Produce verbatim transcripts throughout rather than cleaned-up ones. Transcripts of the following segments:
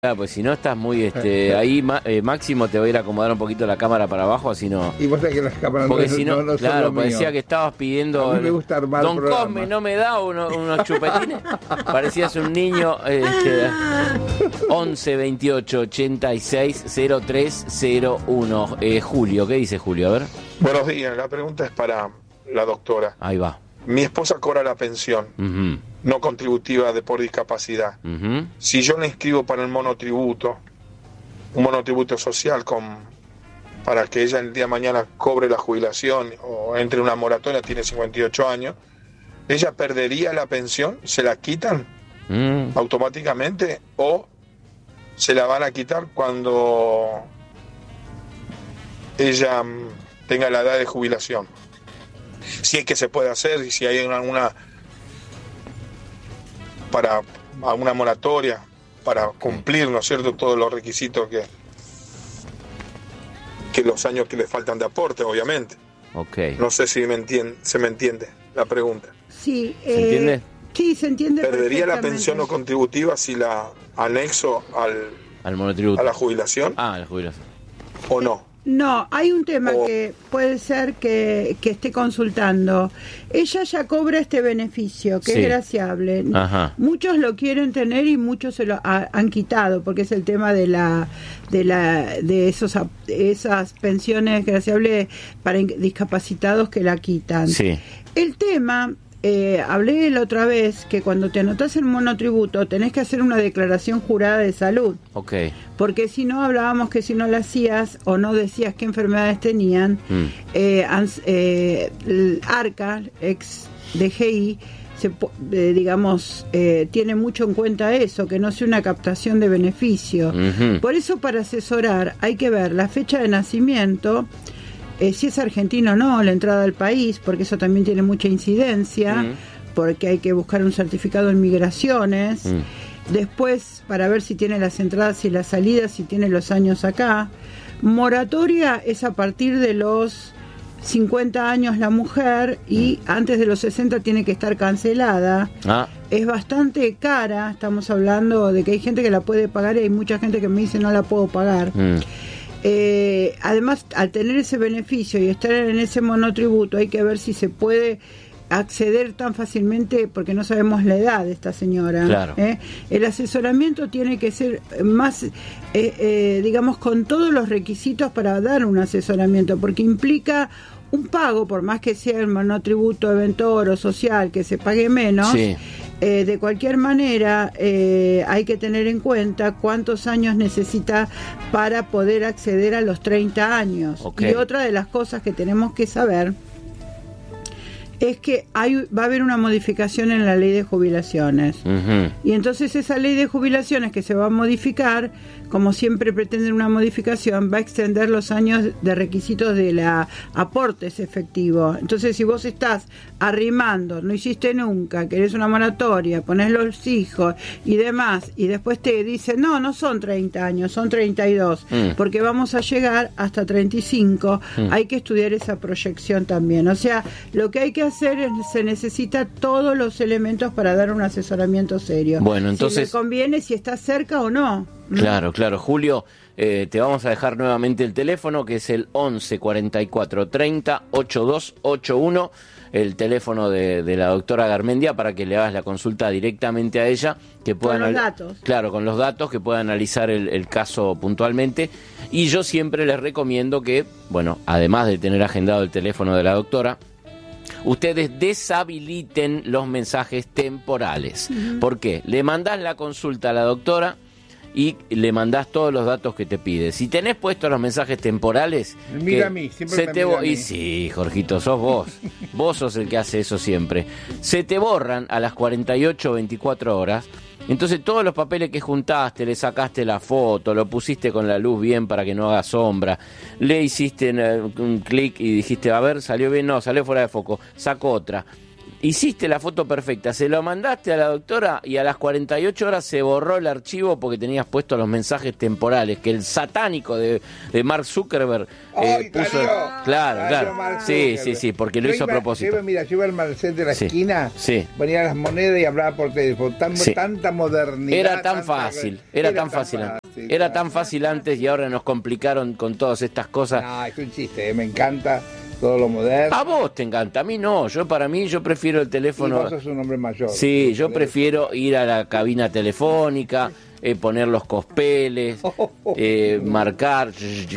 Claro, pues si no estás muy, este, ahí eh, Máximo te va a ir a acomodar un poquito la cámara para abajo, así no. Y vos sabés que las cámaras porque no, si no, no, no claro, son lo parecía mío. que estabas pidiendo. A mí me gusta armar Don programas. Cosme, ¿no me da uno, unos chupetines? Parecías un niño. Este, once veintiocho ochenta y seis cero tres cero uno. Eh, Julio, ¿qué dice Julio? A ver. Buenos días, la pregunta es para la doctora. Ahí va. Mi esposa cobra la pensión Uh-huh. no contributiva de por discapacidad. Uh-huh. Si yo la inscribo para el monotributo, un monotributo social con para que ella el día de mañana cobre la jubilación o entre en una moratoria, tiene cincuenta y ocho años, ¿ella perdería la pensión? ¿Se la quitan Mm. automáticamente o se la van a quitar cuando ella mm, tenga la edad de jubilación? Si es que se puede hacer y si hay una, una para una moratoria para cumplir, ¿no es cierto?, todos los requisitos que que los años que le faltan de aporte, obviamente. Ok. No sé si me entiende, se me entiende la pregunta. Sí, ¿Se eh, entiende? Sí, se entiende. ¿Perdería la perfectamente. pensión no contributiva si la anexo al, Al monotributo. a la jubilación Ah, la jubilación. o no? No, hay un tema O- que puede ser que, que esté consultando. Ella ya cobra este beneficio, que Sí. es graciable. Ajá. Muchos lo quieren tener y muchos se lo ha- han quitado, porque es el tema de la de la de esos ap- esas pensiones graciables para in- discapacitados que la quitan. Sí. El tema, eh, hablé la otra vez que cuando te anotás en monotributo tenés que hacer una declaración jurada de salud. Ok. Porque si no, hablábamos que si no la hacías o no decías qué enfermedades tenían, Mm. eh, ans- eh, el ARCA, ex D G I, se, po- eh, digamos, eh, tiene mucho en cuenta eso, que no sea una captación de beneficio. Ujú. Por eso, para asesorar, hay que ver la fecha de nacimiento, eh, si es argentino o no, la entrada al país, porque eso también tiene mucha incidencia, Mm. porque hay que buscar un certificado en migraciones. Mm. Después, para ver si tiene las entradas y las salidas, si tiene los años acá. Moratoria es a partir de los cincuenta años la mujer y antes de los sesenta tiene que estar cancelada. Ah, Es bastante cara, estamos hablando de que hay gente que la puede pagar y hay mucha gente que me dice no la puedo pagar. mm. Eh, además, al tener ese beneficio y estar en ese monotributo, hay que ver si se puede acceder tan fácilmente, porque no sabemos la edad de esta señora. Claro. ¿eh? El asesoramiento tiene que ser más, eh, eh, digamos, con todos los requisitos para dar un asesoramiento, porque implica un pago, por más que sea el monotributo eventor o social, que se pague menos. Sí. Eh, de cualquier manera, eh, hay que tener en cuenta cuántos años necesita para poder acceder a los treinta años. Ok. Y otra de las cosas que tenemos que saber es que hay, va a haber una modificación en la ley de jubilaciones. Ujú. Y entonces esa ley de jubilaciones que se va a modificar, como siempre pretenden una modificación, va a extender los años de requisitos de la aportes efectivo. Entonces, si vos estás arrimando, no hiciste nunca, querés una moratoria, ponés los hijos y demás, y después te dicen, no, no son treinta años, son treinta y dos, Mm. porque vamos a llegar hasta treinta y cinco, Mm. hay que estudiar esa proyección también. O sea, lo que hay que hacer es, se necesita todos los elementos para dar un asesoramiento serio. Bueno, entonces- Si le conviene, si está cerca o no. Claro, claro. Julio, eh, te vamos a dejar nuevamente el teléfono, que es el once cuarenta y cuatro treinta ochenta y dos ochenta y uno, el teléfono de, de la doctora Garmendia, para que le hagas la consulta directamente a ella, que pueda Con los anal- datos. Claro, con los datos, que pueda analizar el, el caso puntualmente. Y yo siempre les recomiendo que, bueno, además de tener agendado el teléfono de la doctora, ustedes deshabiliten los mensajes temporales. ¿Por qué? Le mandás la consulta a la doctora y le mandás todos los datos que te pide. Si tenés puestos los mensajes temporales... Me mira que a mí, siempre se me te mira bo- a mí. Y sí, Jorgito, sos vos. Vos sos el que hace eso siempre. Se te borran a las cuarenta y ocho o veinticuatro horas. Entonces todos los papeles que juntaste, le sacaste la foto, lo pusiste con la luz bien para que no haga sombra, le hiciste eh, un clic y dijiste, a ver, salió bien, no, salió fuera de foco, saco otra. hiciste la foto perfecta, se lo mandaste a la doctora y a las cuarenta y ocho horas se borró el archivo porque tenías puesto los mensajes temporales, que el satánico de, de Mark Zuckerberg eh, puso... Salió, claro, salió claro. Mark Sí, Zuckerberg. sí, sí, porque lo Yo hizo iba, a propósito. Yo iba, mira, yo iba al Marcel de la Sí, esquina, sí. ponía las monedas y hablaba por teléfono. Tan, Sí. Tanta modernidad. Era tan tanta- fácil, era, tan fácil, antes. Era claro. tan fácil antes y ahora nos complicaron con todas estas cosas. No, es un chiste, eh, me encanta todo lo moderno. A vos te encanta, a mí no. Yo para mí yo prefiero el Y teléfono. vos sos un hombre mayor. Sí, yo Por prefiero ir a la cabina telefónica, eh, poner los cospeles, eh, marcar.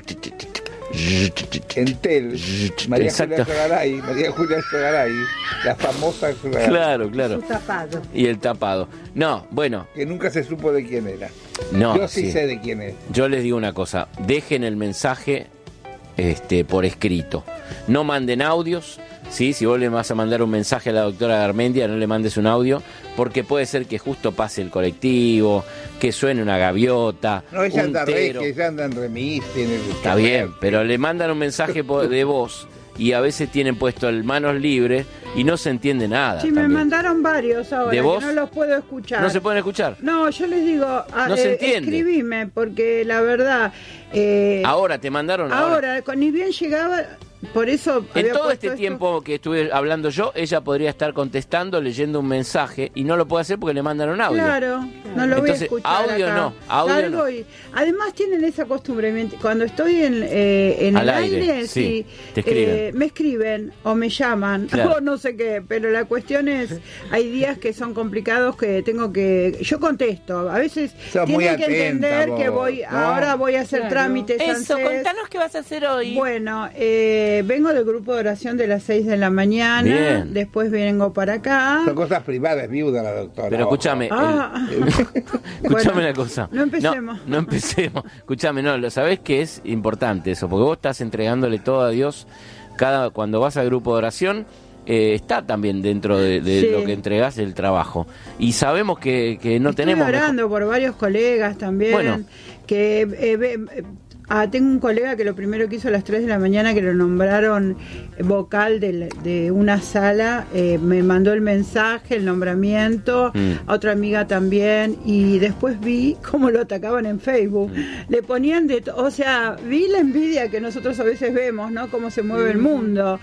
Entel, María Exacto. Julia Sogaray, María Julia Sogaray, la famosa Sogaray, Claro, claro. Su tapado. Y el tapado. No, bueno, que nunca se supo de quién era. no. Yo sí, sí. sé de quién es. Yo les digo una cosa, dejen el mensaje este, por escrito. No manden audios, ¿sí? Si vos le vas a mandar un mensaje a la doctora Garmendia, no le mandes un audio, porque puede ser que justo pase el colectivo, que suene una gaviota, No, ella un anda tero. regia, ella anda en remis, tiene... Está bien, pero le mandan un mensaje po- de voz y a veces tienen puesto el manos libres y no se entiende nada. Sí, me también. mandaron varios ahora, ¿De que vos? no los puedo escuchar. ¿No se pueden escuchar? No, yo les digo, ah, No se eh, entiende. escribime, porque la verdad... eh, Ahora, te mandaron ahora. ahora, con- ni bien llegaba, por eso... En había todo puesto este esto. tiempo que estuve hablando yo, ella podría estar contestando, leyendo un mensaje y no lo puede hacer porque le mandan un audio. Claro, no lo voy Entonces, a escuchar audio acá. no, audio Salgo no. y- además tienen esa costumbre, me- cuando estoy en, eh, en Al el aire, aire, sí, sí, te escriben. eh, me escriben o me llaman Claro. o no sé qué, pero la cuestión es, hay días que son complicados que tengo que, yo contesto, a veces Sos muy tienen que atenta, entender vos, que voy, ¿no? ahora voy a hacer Claro. trámites. Eso, ANSES. contanos qué vas a hacer hoy. Bueno, eh, vengo del grupo de oración de las seis de la mañana, Bien. después vengo para acá. Son cosas privadas, viuda la doctora. Pero ojo. escúchame, Ah. el- escúchame Bueno, una cosa. no empecemos. No, no empecemos. Escúchame, no, lo sabés que es importante eso, porque vos estás entregándole todo a Dios. Cada cuando vas al grupo de oración, eh, está también dentro de, de Sí. lo que entregás el trabajo. Y sabemos que, que no Estoy tenemos. orando por varios colegas también. Bueno. Que eh, ve- eh, ah, tengo un colega que lo primero que hizo a las tres de la mañana, que lo nombraron vocal de, la- de una sala, eh, me mandó el mensaje, el nombramiento, Mm. a otra amiga también, y después vi cómo lo atacaban en Facebook. Mm. Le ponían de to- o sea, vi la envidia que nosotros a veces vemos, ¿no? Cómo se mueve el mundo,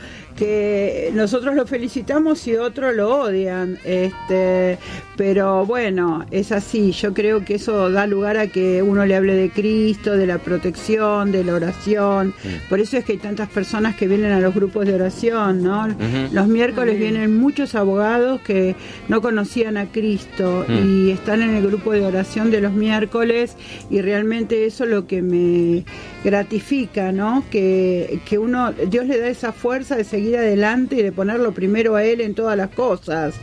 que nosotros lo felicitamos y otros lo odian, este, pero bueno, es así. Yo creo que eso da lugar a que uno le hable de Cristo, de la protección, de la oración. Por eso es que hay tantas personas que vienen a los grupos de oración, ¿no? Ujú. Los miércoles vienen muchos abogados que no conocían a Cristo Mm. y están en el grupo de oración de los miércoles, y realmente eso es lo que me gratifica, ¿no? Que, que uno, Dios le da esa fuerza de seguir adelante y de ponerlo primero a Él en todas las cosas.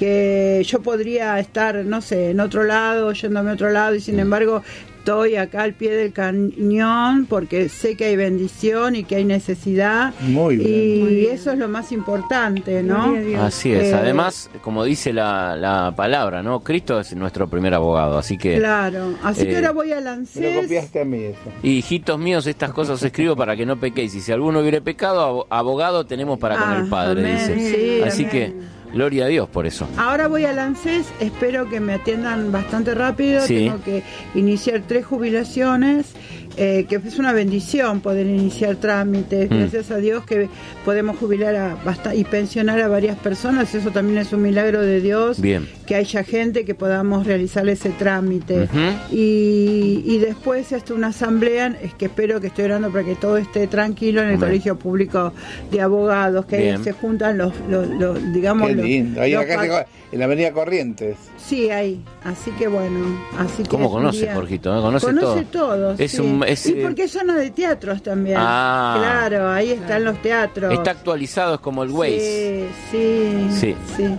Que yo podría estar, no sé, en otro lado, yéndome a otro lado, y sin embargo estoy acá al pie del cañón porque sé que hay bendición y que hay necesidad. Muy bien. Y Muy bien. eso es lo más importante, ¿no? Gloria a Dios. Así es. Eh, Además, como dice la, la palabra, ¿no? Cristo es nuestro primer abogado, así que... Claro, así que Eh, ahora voy a Me lo lanzar. copiaste a mí eso. Y hijitos míos, estas cosas escribo para que no pequéis. Y si alguno hubiere pecado, abo- abogado tenemos para con Ah, el Padre, amén, dice. sí, Así amén. que, gloria a Dios por eso. Ahora voy al ANSES, espero que me atiendan bastante rápido. Sí. Tengo que iniciar tres jubilaciones, eh, que es una bendición poder iniciar trámites. Mm. Gracias a Dios que podemos jubilar a basta- y pensionar a varias personas. Eso también es un milagro de Dios. Bien. Que haya gente que podamos realizar ese trámite. Ujú. y, y después hasta una asamblea, es que espero que estoy orando para que todo esté tranquilo en el Amén. Colegio Público de Abogados, que ahí Bien. se juntan los, los, los, digamos, Qué los- lindo. Ahí en los la, calle pa- Co- en la avenida Corrientes. Sí, ahí. Así que bueno, así que ¿Cómo es un conoce, día- Jorgito? ¿Eh? ¿Conoce, Conoce todo? todo, Es sí. un- es, y eh, porque es zona de teatros también. Ah. Claro, ahí están los teatros. Está actualizado, es como el Waze. Sí, sí, Sí. sí.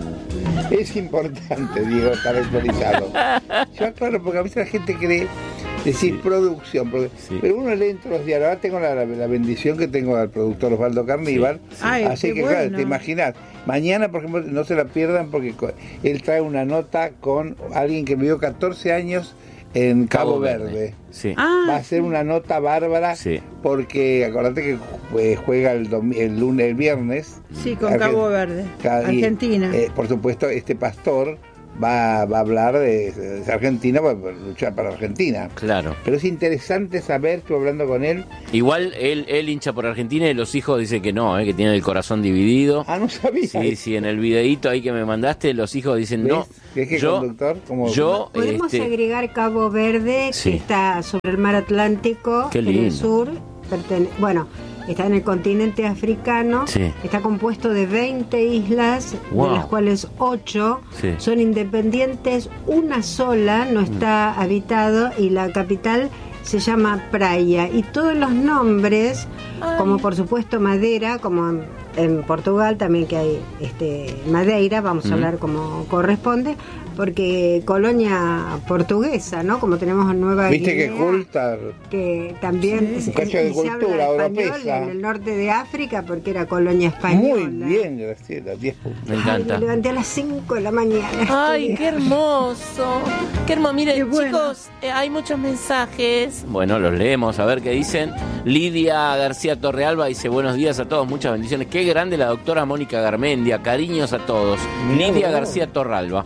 Es importante, Diego, estar actualizado. Yo aclaro, porque a veces la gente cree decir producción, porque- Sí. pero uno lee entre los diarios. Ahora tengo la, la- la bendición que tengo al productor Osvaldo Carníbal. Sí. Ay, Así qué que, claro, bueno. te imaginas. Mañana, por ejemplo, no se la pierdan porque co- él trae una nota con alguien que vivió catorce años en Cabo, Cabo Verde. Verde. Sí. Ah, Va a ser una nota bárbara, Sí. porque acordate que eh, juega el, domi- el lunes, el viernes. sí, con Argen- Cabo Verde, Ca- y, Argentina. eh, por supuesto, este pastor va, va a hablar de, de Argentina, va a luchar para Argentina. Claro. Pero es interesante saber, estuve hablando con él. Igual él, él hincha por Argentina y los hijos dicen que no, eh, que tienen el corazón dividido. Ah, no sabía. Sí, sí, en el videíto ahí que me mandaste, los hijos dicen ¿Ves? no. ¿Ves que Yo, conductor? Como- Podemos este, agregar Cabo Verde, Sí. que está sobre el mar Atlántico, Qué en lindo. el sur. Pertene- bueno, está en el continente africano. Sí. Está compuesto de veinte islas, Wow. de las cuales ocho Sí. son independientes. Una sola no está habitado y la capital se llama Praia. Y todos los nombres, como por supuesto Madeira, como en, en Portugal también que hay este Madeira, vamos Mm. a hablar como corresponde, porque colonia portuguesa, ¿no? Como tenemos en Nueva Viste que Guinea, culta. que también Sí. es- Un cacho de y se habla cultura español europea. en el norte de África porque era colonia española. Muy bien, Graciela, diez puntos. me Ay, encanta. me levanté a las cinco de la mañana. a Ay, estudiar. qué hermoso. Qué hermoso. Miren, Qué bueno. chicos, eh, hay muchos mensajes. Bueno, los leemos, a ver qué dicen. Lidia García Torrealba dice buenos días a todos, muchas bendiciones. Qué grande la doctora Mónica Garmendia, cariños a todos. Mirá Lidia vos. García Torralba.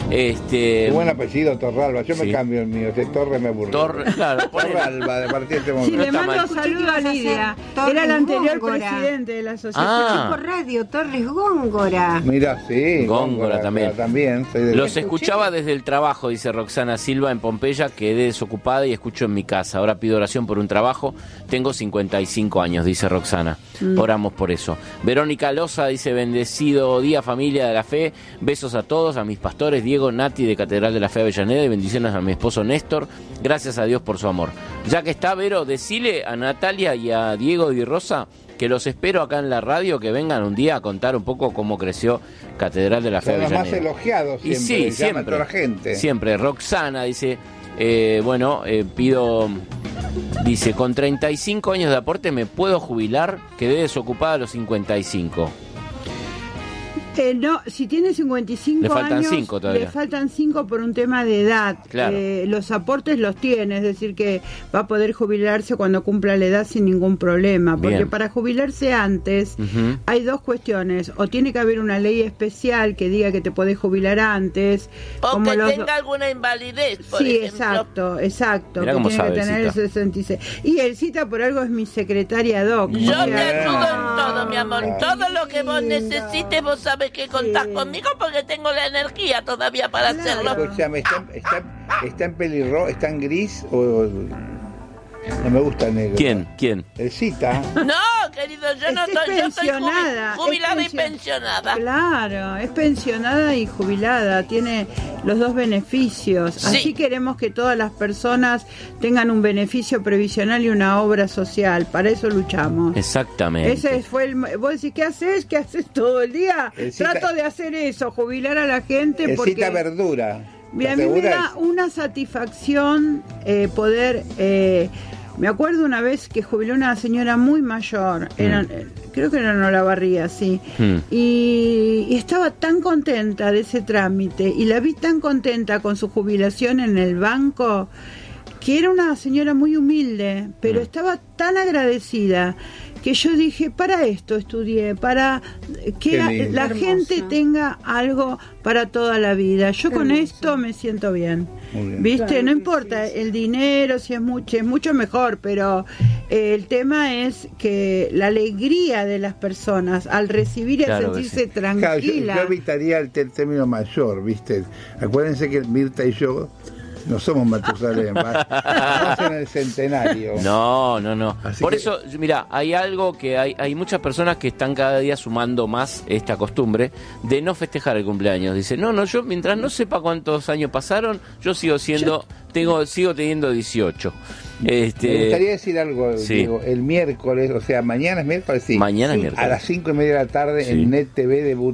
Este, Qué buen apellido, Torralba. Yo sí. me cambio el mío. Ese Torre me aburre. Tor- claro, ponele. Torralba, de partir de este Sí, momento. no le está mando mal. un saludo Escuché que a ibas a Lidia. hacer Torres Era el anterior Góngora. presidente de la asociación. Ah. Por radio, Torres Góngora. Mira, sí. Góngora también. también. Soy de- Los escuchaba desde el trabajo, dice Roxana Silva en Pompeya, quedé desocupada y escucho en mi casa. Ahora pido oración por un trabajo. Tengo cincuenta y cinco años, dice Roxana. Oramos por eso. Verónica Loza dice, bendecido día familia de la fe. Besos a todos, a mis pastores Diego, Nati de Catedral de la Fe Avellaneda y bendiciones a mi esposo Néstor. Gracias a Dios por su amor. Ya que está, Vero, decile a Natalia y a Diego y Rosa que los espero acá en la radio, que vengan un día a contar un poco cómo creció Catedral de la Fe Son los más Avellaneda. elogiados Y siempre. sí, llama a siempre. toda la gente. Siempre. Roxana dice, eh, bueno, eh, pido, dice, con treinta y cinco años de aporte me puedo jubilar, quedé desocupada a los cincuenta y cinco. Eh, no, si tiene cincuenta y cinco Le faltan años, cinco todavía. le faltan cinco por un tema de edad. Claro. Eh, los aportes los tiene, es decir, que va a poder jubilarse cuando cumpla la edad sin ningún problema. Porque Bien. para jubilarse antes Ujú. hay dos cuestiones. O tiene que haber una ley especial que diga que te podés jubilar antes. O como que los- tenga alguna invalidez, por Sí, ejemplo. exacto, exacto. Mirá que cómo tiene sabe que el tener Cita. el sesenta y seis. Y el Cita por algo es mi secretaria doc. Yo o sea, te ayudo en todo, mi amor. Ah. Todo lo que vos necesites, vos sabes que contás Sí. conmigo porque tengo la energía todavía para Claro. hacerlo. Escúchame, ¿está, está, está en pelirrojo, está en gris o no me gusta negro? ¿Quién? ¿Quién? El Cita. No, querido, yo no Es estoy, yo estoy pensionada, jubi- jubilada es y pension- pensionada. Claro, es pensionada y jubilada, tiene los dos beneficios. Sí. Así queremos que todas las personas tengan un beneficio previsional y una obra social. Para eso luchamos. Exactamente. Ese fue el. Vos decís, ¿qué haces? ¿Qué haces todo el día? El Cita- Trato de hacer eso, jubilar a la gente El porque. Cita verdura. Mira, a ¿Estás mí me segura? da una satisfacción eh, poder... eh, me acuerdo una vez que jubiló una señora muy mayor, era, eh, creo que era en Olavarría, sí, Mm. y, y estaba tan contenta de ese trámite y la vi tan contenta con su jubilación en el banco, que era una señora muy humilde, pero Mm. estaba tan agradecida que yo dije, para esto estudié, para que Qué la, lindo. la Hermosa. gente tenga algo para toda la vida. Yo Qué con hermoso. esto me siento bien. Muy bien. ¿Viste? Claro No que importa sí, sí. el dinero, si es mucho, es mucho mejor, pero eh, el tema es que la alegría de las personas al recibir y Claro a que sentirse sí. Claro, yo, tranquila. yo evitaría el, te- el término mayor, ¿viste? Acuérdense que Mirta y yo no somos Matusalén, va- estamos en el centenario. No, no, no. Así Por que- eso, mira, hay algo que hay, hay muchas personas que están cada día sumando más esta costumbre de no festejar el cumpleaños. Dice, no, no, yo mientras no sepa cuántos años pasaron, yo sigo siendo, tengo, sigo teniendo dieciocho. Este, Me gustaría decir algo, sí. Diego. El miércoles, o sea, mañana es miércoles, sí. Mañana es Sí, miércoles. A las cinco y media de la tarde Sí. en Net T V debuta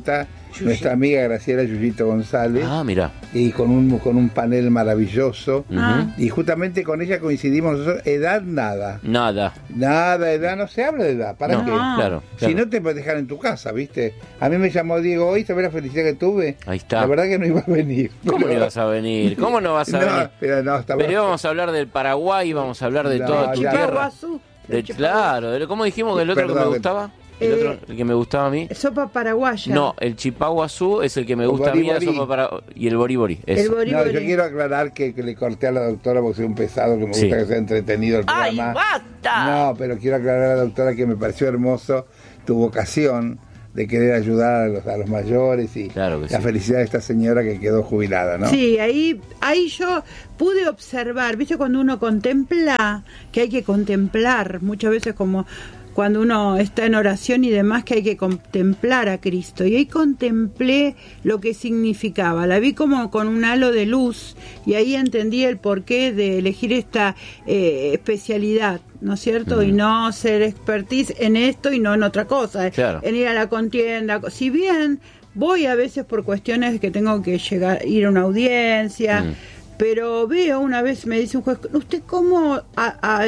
nuestra amiga Graciela Yuyito González. Ah, mira. Y con un, con un panel maravilloso. Ah. Y justamente con ella coincidimos nosotros, edad nada. Nada. Nada, edad, no se habla de edad. ¿Para no, qué? Claro, Si claro. no te puedes dejar en tu casa, ¿viste? A mí me llamó Diego hoy, ¿sabes la felicidad que tuve? Ahí está. La verdad que no iba a venir. ¿Cómo no ibas a venir? ¿Cómo no vas a No, venir? pero no, está Pero bueno. vamos a hablar del Paraguay, vamos a hablar de No, toda tu ya, tierra. Chipaguazú. De, claro, de- ¿cómo dijimos que el otro que Perdón. me gustaba? El, Eh, otro, el que me gustaba a mí. Sopa paraguaya. No, el chipaguazú es el que me El gusta a mí, la boriborí. sopa para... y el boribori. El Eso. bori No, bori. yo quiero aclarar que, que le corté a la doctora porque soy un pesado, que me Sí. gusta que sea entretenido el ¡Ay, programa. basta! No, pero quiero aclarar a la doctora que me pareció hermoso tu vocación de querer ayudar a los, a los mayores y Claro que la sí. felicidad de esta señora que quedó jubilada, ¿no? Sí, ahí, ahí yo pude observar, ¿viste? Cuando uno contempla, que hay que contemplar, muchas veces como cuando uno está en oración y demás, que hay que contemplar a Cristo. Y ahí contemplé lo que significaba. La vi como con un halo de luz y ahí entendí el porqué de elegir esta eh, especialidad, ¿no es cierto? Mm. Y no ser expertise en esto y no en otra cosa, Claro. en ir a la contienda. Si bien voy a veces por cuestiones de que tengo que llegar, ir a una audiencia, Mm. pero veo una vez, me dice un juez, ¿usted cómo a- a-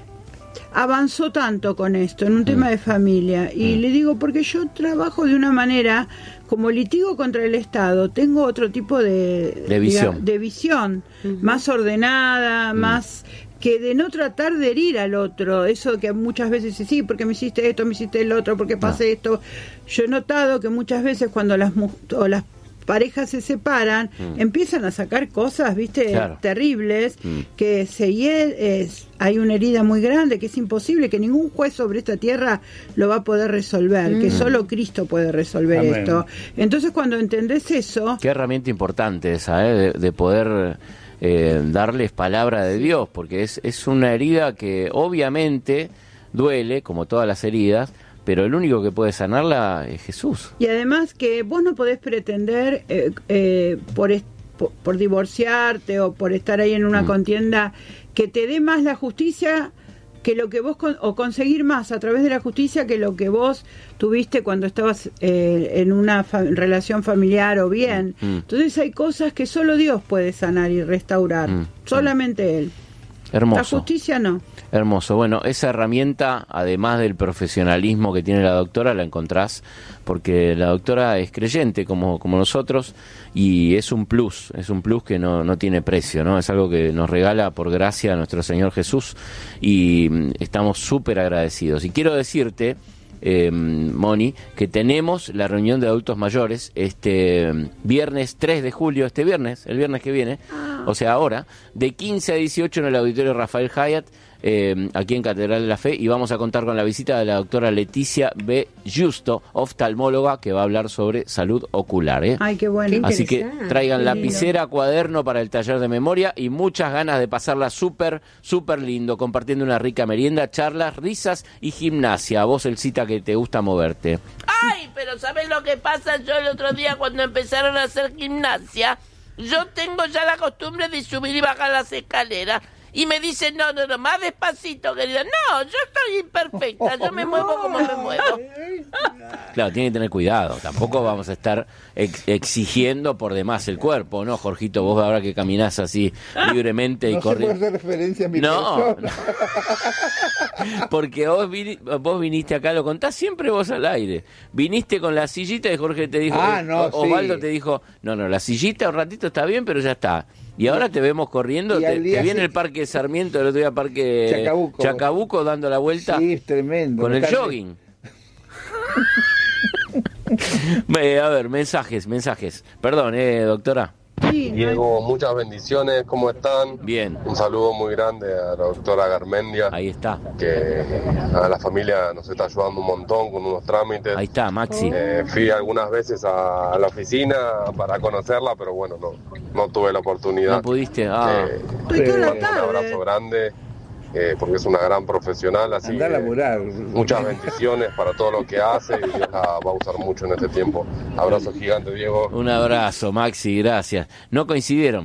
avanzó tanto con esto en un tema de familia? Y Mm. le digo, porque yo trabajo de una manera, como litigo contra el Estado, tengo otro tipo de, De visión. diga- de visión, más ordenada, más que de no tratar de herir al otro, eso que muchas veces dice, sí, porque me hiciste esto, me hiciste el otro, porque pasé esto. Yo he notado que muchas veces cuando las mu- o las parejas se separan, Mm. empiezan a sacar cosas, viste, Claro. terribles, Mm. que se hie- es, hay una herida muy grande, que es imposible, que ningún juez sobre esta tierra lo va a poder resolver, que solo Cristo puede resolver Amén. esto. Entonces cuando entendés eso, Qué herramienta importante esa, ¿eh? de, de poder eh, darles palabra de Dios, porque es, es una herida que obviamente duele, como todas las heridas, pero el único que puede sanarla es Jesús. y además que vos no podés pretender eh, eh, por, est- por, por divorciarte o por estar ahí en una Mm. contienda que te dé más la justicia que lo que vos con- o conseguir más a través de la justicia que lo que vos tuviste cuando estabas eh, en una fa- relación familiar o bien. Mm. Entonces hay cosas que solo Dios puede sanar y restaurar, Mm. solamente Él. La Hermoso. justicia no. Hermoso. Bueno, esa herramienta, además del profesionalismo que tiene la doctora, la encontrás porque la doctora es creyente como, como nosotros y es un plus, es un plus que no, no tiene precio, ¿no? Es algo que nos regala por gracia a nuestro Señor Jesús y mm, estamos súper agradecidos. Y quiero decirte, eh, Moni, que tenemos la reunión de adultos mayores este mm, viernes tres de julio, este viernes, el viernes que viene, o sea ahora, de quince a dieciocho en el auditorio Rafael Hyatt, eh, aquí en Catedral de la Fe, y vamos a contar con la visita de la doctora Leticia B. Justo, oftalmóloga, que va a hablar sobre salud ocular. ¿eh? Ay, qué bueno. Qué Así que interesante. traigan Qué lindo. lapicera, cuaderno para el taller de memoria y muchas ganas de pasarla súper, súper lindo, compartiendo una rica merienda, charlas, risas y gimnasia. A vos, el cita que te gusta moverte. Ay, pero ¿sabes lo que pasa? Yo el otro día cuando empezaron a hacer gimnasia, yo tengo ya la costumbre de subir y bajar las escaleras. Y me dicen, no, no, no, más despacito, querida. No, yo estoy imperfecta, yo me muevo como me muevo. Claro, tiene que tener cuidado. Tampoco vamos a estar ex- exigiendo por demás el cuerpo, ¿no, Jorgito? Vos ahora que caminás así libremente y No se puede corriendo. hacer referencia a mi No, persona. porque vos, vini- vos viniste acá, lo contás siempre vos al aire. Viniste con la sillita y Jorge te dijo, Ah, no, O- Osvaldo sí. te dijo, no, no, la sillita un ratito está bien, pero ya está. Y ahora te vemos corriendo, Y te, al te día viene sí- el Parque Sarmiento, el otro día Parque Chacabuco. Chacabuco dando la vuelta Sí, es tremendo. con el Está- jogging. Eh, a ver, mensajes, mensajes. Perdón, eh, doctora. Sí, no hay- Diego, muchas bendiciones, ¿cómo están? Bien, Un saludo muy grande a la doctora Garmendia, ahí está, que a la familia nos está ayudando un montón con unos trámites. ahí está, Maxi. Eh, fui algunas veces a, a la oficina para conocerla, pero bueno, no, no tuve la oportunidad. No pudiste, ah. Eh, Estoy toda la un tarde. abrazo grande, eh, porque es una gran profesional, así Andá a que laburar. muchas bendiciones para todo lo que hace y Dios la va a usar mucho en este tiempo. Abrazo gigante, Diego. Un abrazo, Maxi, gracias. No coincidieron.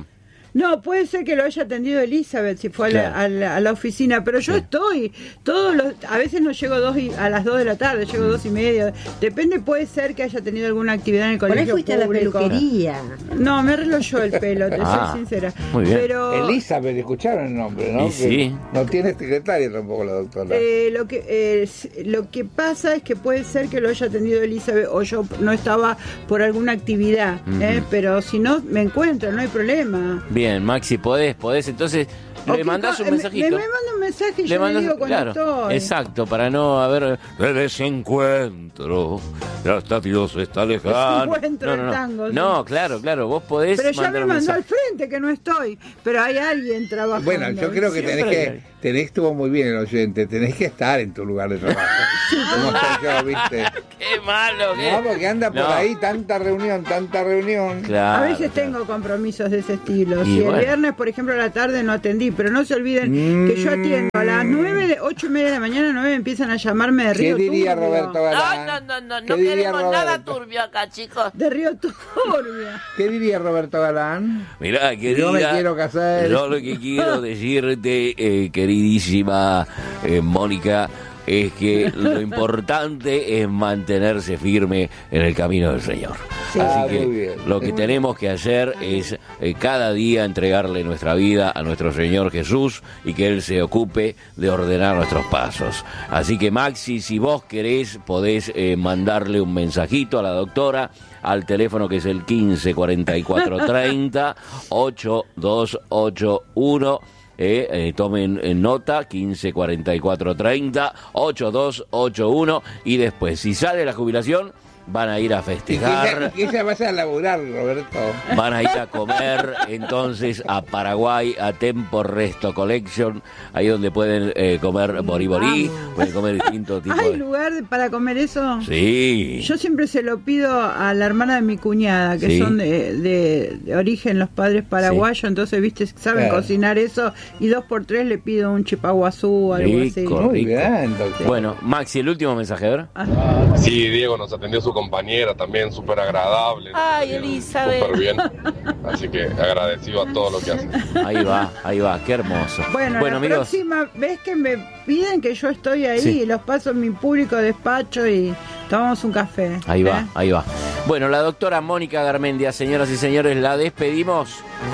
No, puede ser que lo haya atendido Elizabeth si fue a, Claro. la, a, la, a la oficina, pero yo Sí. estoy, todos los, a veces no llego dos y, a las dos de la tarde, llego dos y media, depende, puede ser que haya tenido alguna actividad en el Por ahí colegio fuiste a la público. peluquería. No, me arreglo yo el pelo, te Ah, soy sincera. muy bien. Pero Elizabeth, escucharon el nombre, ¿no? Y sí. Que no tiene secretaria tampoco la doctora. eh, lo que eh, s- lo que pasa es que puede ser que lo haya atendido Elizabeth o yo no estaba por alguna actividad, ¿eh? Ujú. Pero si no me encuentro, no hay problema. Bien, Maxi, podés, podés entonces O le que mandás co- un me- mensajito. Me, me manda un mensaje y Le yo mandas- le digo cuando claro, estoy. exacto, para no haber de desencuentro, hasta Dios está lejano. Desencuentro no, no, el no. tango, sí. No, claro, claro, vos podés Pero ya mandar me un mandó mensaje. al frente que no estoy, pero hay alguien trabajando. Bueno, yo creo que tenés Siempre que, hay. tenés, estuvo muy bien el oyente, tenés que estar en tu lugar de trabajo. Como estoy yo, ¿viste? Qué malo, qué. No, porque anda por No. ahí tanta reunión, tanta reunión. Claro, A veces claro. tengo compromisos de ese estilo. Y Si bueno. el viernes, por ejemplo, a la tarde no atendí, pero no se olviden Mm. que yo atiendo a las nueve, de ocho y media de la mañana, nueve empiezan a llamarme de ¿Qué Río diría Turbio. Roberto No, Galán? no, no, no, ¿Qué no diría queremos nada Roberto? turbio acá, chicos. De Río Turbio. ¿Qué diría Roberto Galán? Mirá, querida, Yo me quiero casar. Yo lo que quiero decirte, eh, queridísima eh, Mónica, es que lo importante es mantenerse firme en el camino del Señor. Sí. Así Ah, que muy bien. lo que tenemos que hacer es eh, cada día entregarle nuestra vida a nuestro Señor Jesús y que Él se ocupe de ordenar nuestros pasos. Así que Maxi, si vos querés, podés eh, mandarle un mensajito a la doctora al teléfono que es el quince cuarenta y cuatro treinta ochenta y dos ochenta y uno. Eh, eh, tomen en nota quince cuarenta y cuatro treinta ochenta y dos ochenta y uno y después, si sale la jubilación, van a ir a Y que ella, festejar, que ella vaya a laburar, Roberto. van a ir a comer entonces a Paraguay, a Tempo Resto Collection, ahí donde pueden eh, comer boriborí, pueden comer distintos tipos ¿Hay de... lugar de- para comer eso? Sí. Yo siempre se lo pido a la hermana de mi cuñada, que Sí. son de, de- de origen los padres paraguayos, entonces, viste, saben Claro. cocinar eso, y dos por tres le pido un chipaguazú o algo así. Rico, Muy rico. bien, doctor. Bueno, Maxi, el último mensaje, a ver. Sí, Diego nos atendió su compañera también, súper agradable. nos Ay, atendieron Elizabeth. Súper bien. Así que agradecido a todo lo que hacen. Ahí va, ahí va, qué hermoso. Bueno, la amigos, próxima vez que me piden que yo estoy ahí, Sí. los paso en mi público despacho y tomamos un café. ahí va, ¿eh? ahí va. Bueno, la doctora Mónica Garmendia, señoras y señores, la despedimos.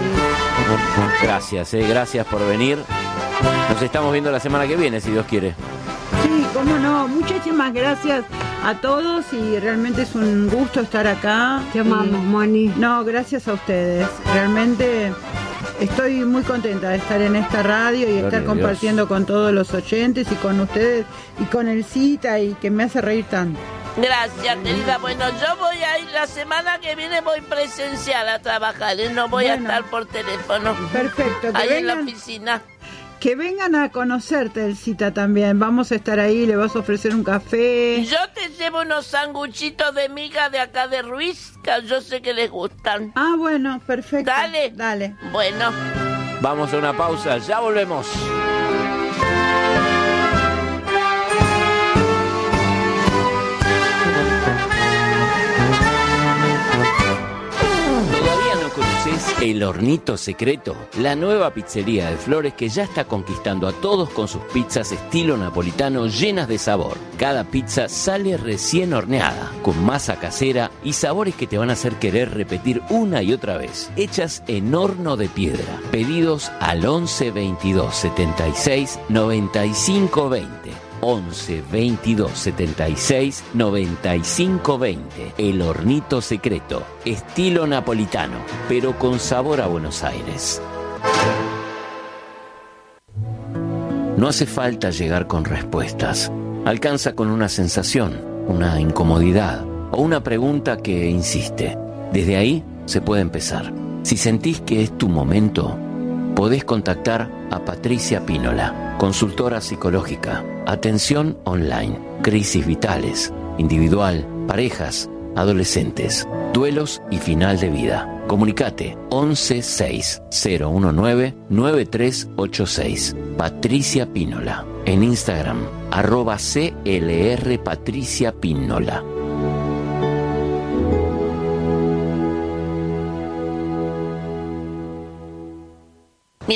Gracias, eh, gracias por venir. Nos estamos viendo la semana que viene, si Dios quiere. Sí, cómo no. Muchísimas gracias a todos y realmente es un gusto estar acá. Te amamos, Y- Moni. No, gracias a ustedes. Realmente estoy muy contenta de estar en esta radio y Gloria estar a compartiendo con todos los oyentes y con ustedes y con el cita y que me hace reír tanto. Gracias, querida. Bueno, yo voy a ir la semana que viene, voy presencial a trabajar, ¿eh? No voy a Bueno. estar por teléfono. Perfecto, que Ahí en la vengan, oficina. que vengan a conocerte el cita también. Vamos a estar ahí, le vas a ofrecer un café. Yo te llevo unos sanguchitos de miga de acá de Ruiz, que yo sé que les gustan. Ah, bueno, perfecto. Dale. Dale. Bueno. Vamos a una pausa, ya volvemos. ¿Todavía no conoces El Hornito Secreto? La nueva pizzería de Flores que ya está conquistando a todos con sus pizzas estilo napolitano llenas de sabor. Cada pizza sale recién horneada, con masa casera y sabores que te van a hacer querer repetir una y otra vez. Hechas en horno de piedra. Pedidos al once veintidós setenta y seis noventa y cinco veinte. once veintidós setenta y seis noventa y cinco veinte. El Hornito Secreto, estilo napolitano, pero con sabor a Buenos Aires. No hace falta llegar con respuestas. Alcanza con una sensación, una incomodidad o una pregunta que insiste. Desde ahí se puede empezar. Si sentís que es tu momento, podés contactar a Patricia Pínola, consultora psicológica, atención online, crisis vitales, individual, parejas, adolescentes, duelos y final de vida. Comunicate once seis cero diecinueve nueve tres ocho seis. Patricia Pínola. En Instagram, arroba C L R Patricia Pínola.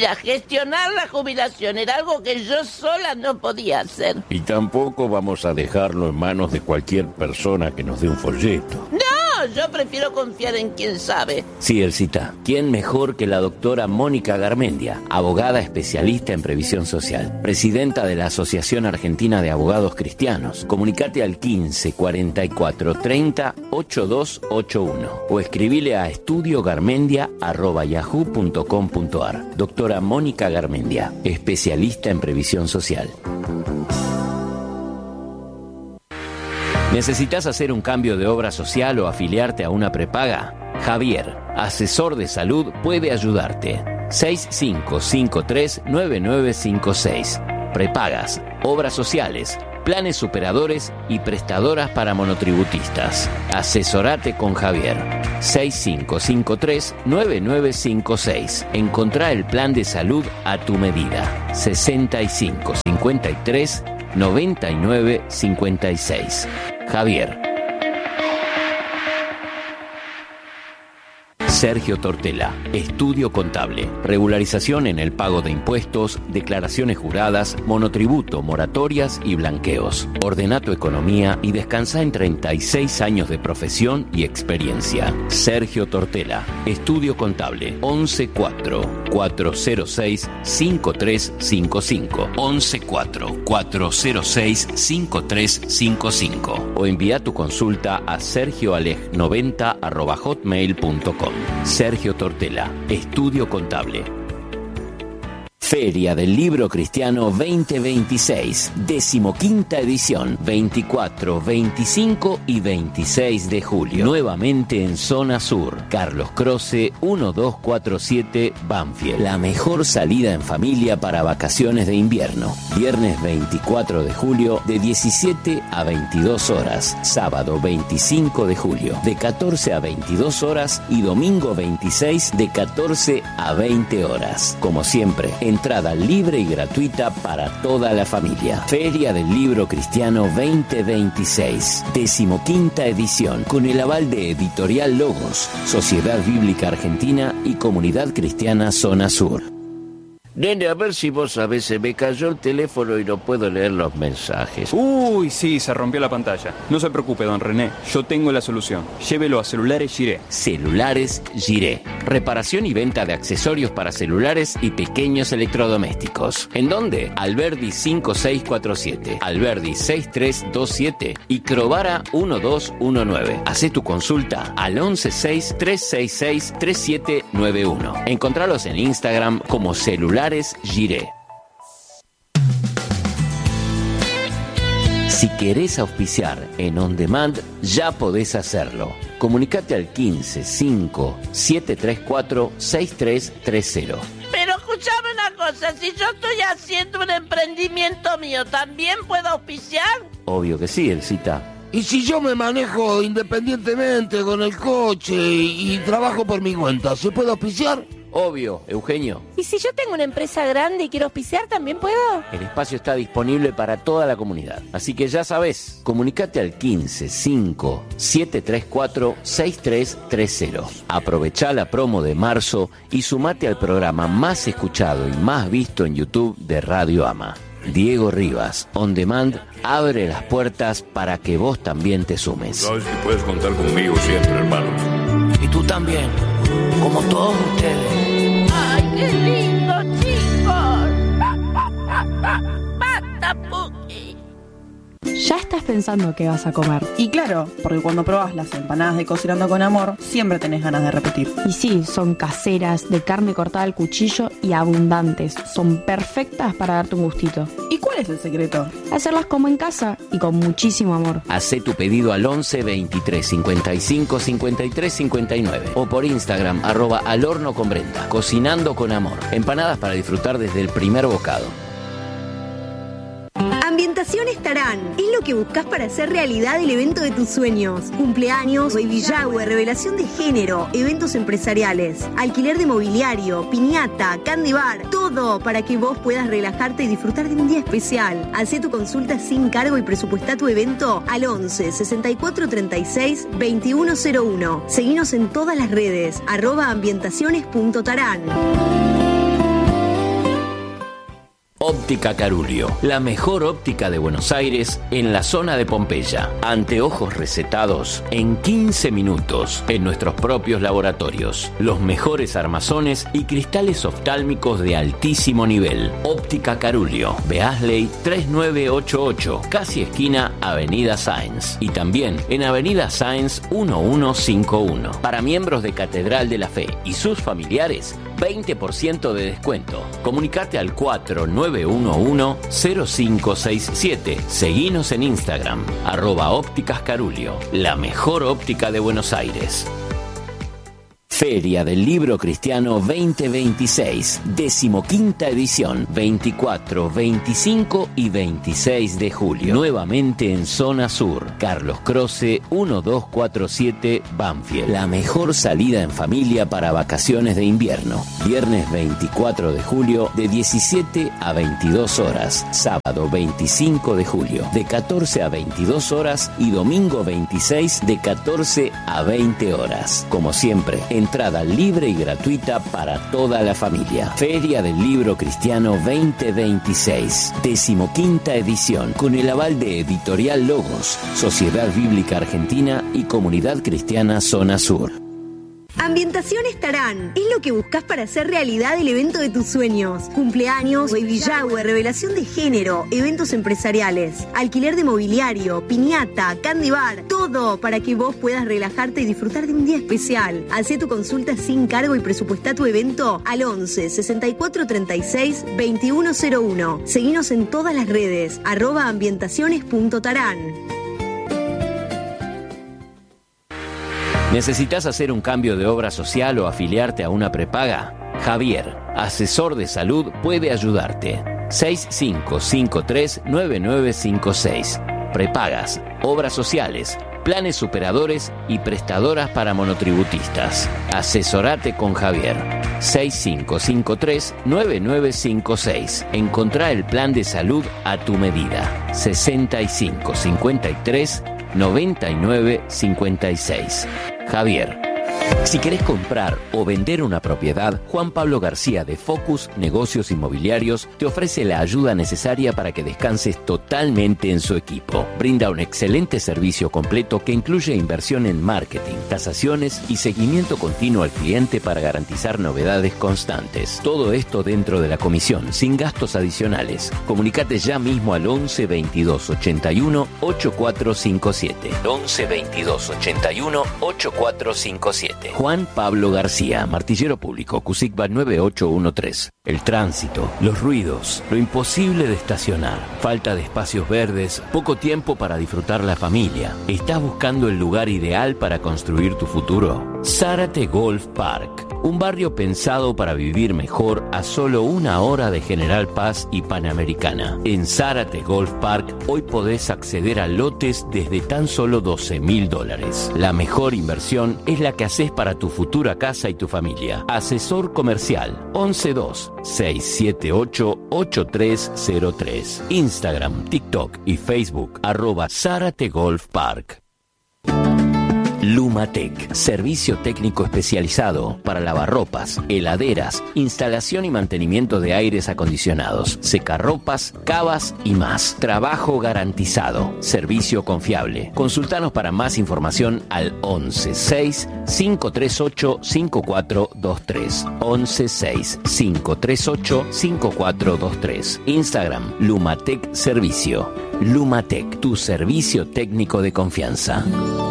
Mira, gestionar la jubilación era algo que yo sola no podía hacer. Y tampoco vamos a dejarlo en manos de cualquier persona que nos dé un folleto. No, yo prefiero confiar en quien sabe. Sí, Elcita. ¿Quién mejor que la doctora Mónica Garmendia, abogada especialista en previsión social, presidenta de la Asociación Argentina de Abogados Cristianos? Comunicate al quince cuarenta y cuatro treinta ochenta y dos ochenta y uno o escribile a estudiogarmendia arroba yahoo punto com punto ar. Doctora Mónica Garmendia, especialista en previsión social. ¿Necesitas hacer un cambio de obra social o afiliarte a una prepaga? Javier, asesor de salud, puede ayudarte. seis cinco cinco tres nueve nueve cinco seis. Prepagas, obras sociales, planes superadores y prestadoras para monotributistas. Asesorate con Javier. seis cinco cinco tres nueve nueve cinco seis. Encontrá el plan de salud a tu medida. sesenta y cinco cincuenta y tres noventa y nueve cincuenta y seis. Javier. Sergio Tortela, Estudio Contable, regularización en el pago de impuestos, declaraciones juradas, monotributo, moratorias y blanqueos. Ordena tu economía y descansa en treinta y seis años de profesión y experiencia. Sergio Tortela, Estudio Contable, once cuatro cuatro cero seis cinco tres cinco cinco, once cuatro cuatro cero seis cinco tres cinco cinco o envía tu consulta a sergioaleg noventa arroba hotmail punto com. Sergio Tortela, Estudio Contable. Feria del Libro Cristiano veinte veintiséis, decimoquinta edición, veinticuatro, veinticinco y veintiséis de julio. Nuevamente en Zona Sur, Carlos Croce, doce cuarenta y siete, Banfield. La mejor salida en familia para vacaciones de invierno. Viernes veinticuatro de julio, de diecisiete a veintidós horas. Sábado veinticinco de julio, de catorce a veintidós horas. Y domingo veintiséis, de catorce a veinte horas. Como siempre, entrada libre y gratuita para toda la familia. Feria del Libro Cristiano veinte veintiséis, decimoquinta edición, con el aval de Editorial Logos, Sociedad Bíblica Argentina y Comunidad Cristiana Zona Sur. Nene, a ver si vos sabés, se me cayó el teléfono y no puedo leer los mensajes. Uy, sí, se rompió la pantalla. No se preocupe, don René, yo tengo la solución. Llévelo a Celulares Giré. Celulares Giré. Reparación y venta de accesorios para celulares y pequeños electrodomésticos. ¿En dónde? Alberdi cinco seis cuatro siete, Alberdi seis tres dos siete y Crovara doce diecinueve. Hacé tu consulta al once seis tres seis seis tres siete nueve uno. Encontralos en Instagram como Celulares Giré. Si querés auspiciar en On Demand, ya podés hacerlo. Comunicate al quince cinco siete tres cuatro seis tres tres cero. Pero escuchame una cosa, si yo estoy haciendo un emprendimiento mío, ¿también puedo auspiciar? Obvio que sí, Elcita. Y si yo me manejo independientemente con el coche y, y trabajo por mi cuenta, ¿se puede auspiciar? Obvio, Eugenio. ¿Y si yo tengo una empresa grande y quiero auspiciar, también puedo? El espacio está disponible para toda la comunidad. Así que ya sabés, comunicate al quince cinco siete tres cuatro seis tres tres cero. Aprovechá la promo de marzo y sumate al programa más escuchado y más visto en YouTube de Radio Ama. Diego Rivas, On Demand, abre las puertas para que vos también te sumes. Sabes que puedes contar conmigo siempre, hermano. Y tú también, como todos ustedes. ¡Ay, qué lindo, chicos! ¡Basta, Puki! Ya estás pensando qué vas a comer. Y claro, porque cuando probás las empanadas de Cocinando con Amor, siempre tenés ganas de repetir. Y sí, son caseras, de carne cortada al cuchillo y abundantes. Son perfectas para darte un gustito. ¿Y cuál es el secreto? Hacerlas como en casa y con muchísimo amor. Hacé tu pedido al once veintitrés cincuenta y cinco cincuenta y tres cincuenta y nueve o por Instagram, arroba al horno con Brenda. Cocinando con Amor. Empanadas para disfrutar desde el primer bocado. Ambientaciones Tarán es lo que buscas para hacer realidad el evento de tus sueños. Cumpleaños, baby shower, revelación de género, eventos empresariales, alquiler de mobiliario, piñata, candy bar, todo para que vos puedas relajarte y disfrutar de un día especial. Hacé tu consulta sin cargo y presupuestá tu evento al once sesenta y cuatro treinta y seis veintiuno cero uno. Seguinos en todas las redes, arroba ambientaciones punto tarán. Óptica Carulio, la mejor óptica de Buenos Aires en la zona de Pompeya. Anteojos recetados en quince minutos en nuestros propios laboratorios. Los mejores armazones y cristales oftálmicos de altísimo nivel. Óptica Carulio, Beasley tres nueve ocho ocho, casi esquina Avenida Sáenz. Y también en Avenida Sáenz uno uno cinco uno. Para miembros de Catedral de la Fe y sus familiares, veinte por ciento de descuento. Comunicate al cuatro nueve uno uno cero cinco seis siete. Seguinos en Instagram, arroba ópticas Carulio, la mejor óptica de Buenos Aires. Feria del Libro Cristiano veinte veintiséis, decimoquinta edición, veinticuatro, veinticinco y veintiséis de julio. Nuevamente en Zona Sur, Carlos Croce doce cuarenta y siete, Banfield. La mejor salida en familia para vacaciones de invierno. Viernes veinticuatro de julio de diecisiete a veintidós horas. Sábado veinticinco de julio de catorce a veintidós horas y domingo veintiséis de catorce a veinte horas. Como siempre, entrada libre y gratuita para toda la familia. Feria del Libro Cristiano veinte veintiséis, decimoquinta edición, con el aval de Editorial Logos, Sociedad Bíblica Argentina y Comunidad Cristiana Zona Sur. Ambientaciones Tarán es lo que buscas para hacer realidad el evento de tus sueños. Cumpleaños, baby shower, revelación de género, eventos empresariales, alquiler de mobiliario, piñata, candy bar, todo para que vos puedas relajarte y disfrutar de un día especial. Hacé tu consulta sin cargo y presupuesta tu evento al once, sesenta y cuatro, treinta y seis, veintiuno cero uno. Seguinos en todas las redes, arroba ambientaciones punto tarán. ¿Necesitas hacer un cambio de obra social o afiliarte a una prepaga? Javier, asesor de salud, puede ayudarte. seis cinco cinco tres, nueve nueve cinco seis. Prepagas, obras sociales, planes superadores y prestadoras para monotributistas. Asesorate con Javier. seis cinco cinco tres, nueve nueve cinco seis. Encontrá el plan de salud a tu medida. sesenta y cinco cincuenta y tres, noventa y nueve cincuenta y seis. Javier. Si querés comprar o vender una propiedad, Juan Pablo García de Focus Negocios Inmobiliarios te ofrece la ayuda necesaria para que descanses totalmente en su equipo. Brinda un excelente servicio completo que incluye inversión en marketing, tasaciones y seguimiento continuo al cliente para garantizar novedades constantes. Todo esto dentro de la comisión, sin gastos adicionales. Comunicate ya mismo al once veintidós ochenta y uno ochenta y cuatro cincuenta y siete. once veintidós ochenta y uno ochenta y cuatro cincuenta y siete. Juan Pablo García, Martillero Público, Cusigba nueve ocho uno tres. El tránsito, los ruidos, lo imposible de estacionar, falta de espacios verdes, poco tiempo para disfrutar la familia. ¿Estás buscando el lugar ideal para construir tu futuro? Zárate Golf Park, un barrio pensado para vivir mejor a solo una hora de General Paz y Panamericana. En Zárate Golf Park hoy podés acceder a lotes desde tan solo doce mil dólares. La mejor inversión es la que haces para tu futura casa y tu familia. Asesor comercial once dos, seis siete ocho, ocho tres cero tres. Instagram, TikTok y Facebook arroba Zárate Golf Park. Lumatec, servicio técnico especializado para lavarropas, heladeras, instalación y mantenimiento de aires acondicionados, secarropas, cavas y más. Trabajo garantizado, servicio confiable. Consultanos para más información al once seis, cinco tres ocho, cinco cuatro dos tres. once seis, cinco tres ocho, cinco cuatro dos tres. Instagram, Lumatec Servicio. Lumatec, tu servicio técnico de confianza.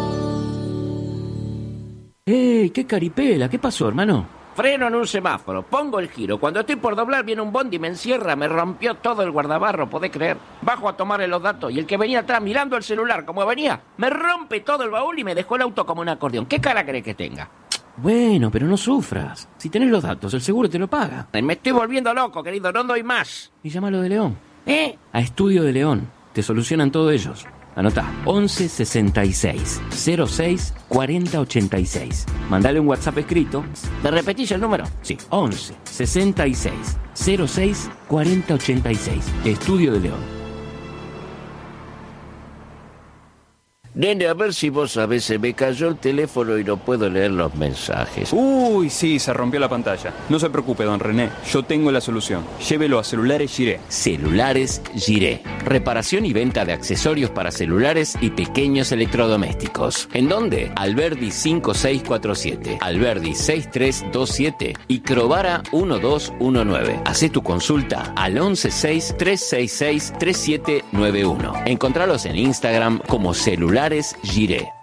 ¡Ey! ¡Qué caripela! ¿Qué pasó, hermano? Freno en un semáforo, pongo el giro. Cuando estoy por doblar viene un bondi y me encierra. Me rompió todo el guardabarro, ¿podés creer? Bajo a tomarle los datos y el que venía atrás mirando el celular como venía, me rompe todo el baúl y me dejó el auto como un acordeón. ¿Qué cara crees que tenga? Bueno, pero no sufras. Si tenés los datos, el seguro te lo paga. Me estoy volviendo loco, querido, no doy más. Y llámalo de León. ¿Eh? A Estudio de León. Te solucionan todo ellos. Anotá, once sesenta y seis, cero seis, cuarenta ochenta y seis. Mandale un WhatsApp escrito. ¿Me repetís el número? Sí, once sesenta y seis, cero seis, cuarenta ochenta y seis. Estudio de León. Nene, a ver si vos sabés, se me cayó el teléfono y no puedo leer los mensajes. Uy, sí, se rompió la pantalla. No se preocupe, don René, yo tengo la solución. Llévelo a Celulares Giré. Celulares Giré. Reparación y venta de accesorios para celulares y pequeños electrodomésticos. ¿En dónde? Alberdi cinco seis cuatro siete, Alberdi seis tres dos siete y Crovara uno dos uno nueve. Hacé tu consulta al once seis tres seis seis tres siete nueve uno. Encontralos en Instagram como Celulares Giré.